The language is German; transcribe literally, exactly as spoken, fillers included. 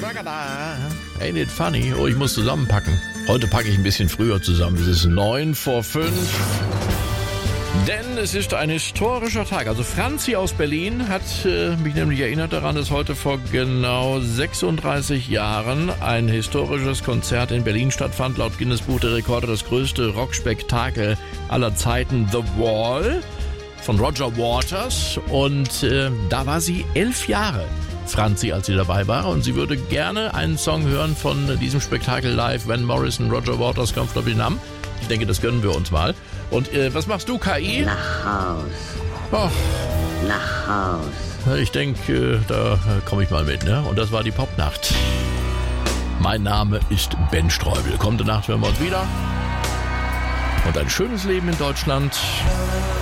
Ain't it funny? Oh, ich muss zusammenpacken. Heute packe ich ein bisschen früher zusammen. Es ist neun vor fünf. Denn es ist ein historischer Tag. Also Franzi aus Berlin hat äh, mich nämlich erinnert daran, dass heute vor genau sechsunddreißig Jahren ein historisches Konzert in Berlin stattfand. Laut Guinness Buch der Rekorde das größte Rockspektakel aller Zeiten, The Wall von Roger Waters. Und äh, da war sie elf Jahre, Franzi, als sie dabei war. Und sie würde gerne einen Song hören von diesem Spektakel live. Van Morrison, Roger Waters, Kampf auf den Namen. Ich denke, das gönnen wir uns mal. Und äh, was machst du, K I? Nach Haus. Oh. Nach Haus. Ich denke, äh, da komme ich mal mit, ne? Und das war die Popnacht. Mein Name ist Ben Streubel. Kommende Nacht hören wir uns wieder. Und ein schönes Leben in Deutschland.